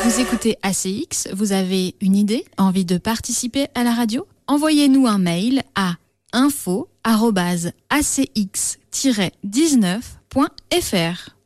Vous écoutez ACX, vous avez une idée, envie de participer à la radio? Envoyez-nous un mail à info@acx-19.fr.